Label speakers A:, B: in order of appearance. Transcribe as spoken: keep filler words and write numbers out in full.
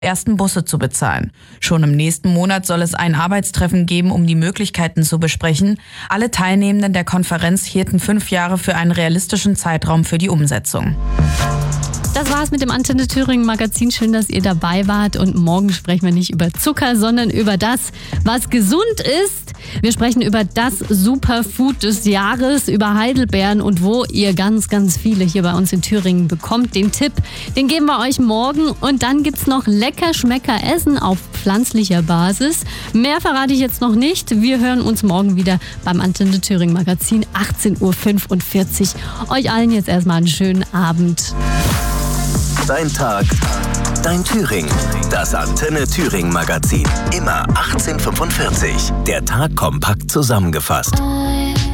A: ersten Busse zu bezahlen. Schon im nächsten Monat soll es ein Arbeitstreffen geben, um die Möglichkeiten zu besprechen. Alle Teilnehmenden der Konferenz hielten fünf Jahre für einen realistischen Zeitraum für die Umsetzung.
B: Das war's mit dem Antenne Thüringen Magazin. Schön, dass ihr dabei wart. Und morgen sprechen wir nicht über Zucker, sondern über das, was gesund ist. Wir sprechen über das Superfood des Jahres, über Heidelbeeren und wo ihr ganz, ganz viele hier bei uns in Thüringen bekommt. Den Tipp, den geben wir euch morgen. Und dann gibt's noch lecker Schmecker Essen auf pflanzlicher Basis. Mehr verrate ich jetzt noch nicht. Wir hören uns morgen wieder beim Antenne Thüringen Magazin, achtzehn Uhr fünfundvierzig. Euch allen jetzt erstmal einen schönen Abend.
C: Dein Tag, dein Thüringen. Das Antenne Thüringen Magazin. Immer achtzehn Uhr fünfundvierzig. Der Tag kompakt zusammengefasst.